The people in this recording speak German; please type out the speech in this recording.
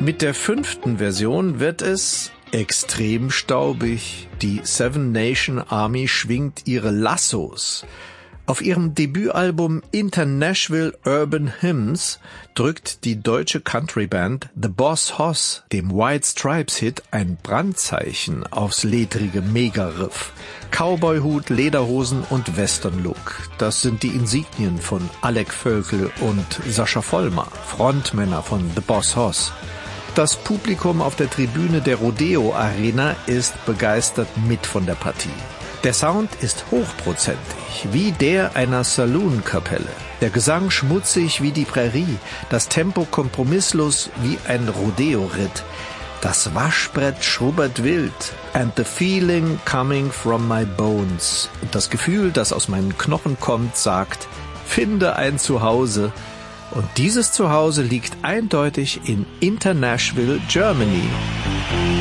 Mit der 5. Version wird es extrem staubig. Die Seven Nation Army schwingt ihre Lassos. Auf ihrem Debütalbum International Urban Hymns drückt die deutsche Countryband The Boss Hoss dem White Stripes Hit ein Brandzeichen aufs ledrige Mega-Riff. Cowboyhut, Lederhosen und Western-Look. Das sind die Insignien von Alec Völkel und Sascha Vollmer, Frontmänner von The Boss Hoss. Das Publikum auf der Tribüne der Rodeo Arena ist begeistert mit von der Partie. Der Sound ist hochprozentig, wie der einer Saloon-Kapelle. Der Gesang schmutzig wie die Prärie, das Tempo kompromisslos wie ein Rodeo-Ritt. Das Waschbrett schubbert wild. And the feeling coming from my bones. Und das Gefühl, das aus meinen Knochen kommt, sagt, finde ein Zuhause. Und dieses Zuhause liegt eindeutig in International, Germany.